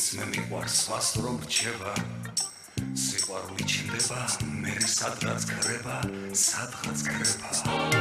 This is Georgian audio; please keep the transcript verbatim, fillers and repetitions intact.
მე მიყვარს სხვას რომ რჩება სიყვარული ჩნდება მე სადღაც ქრება სადღაც ქრება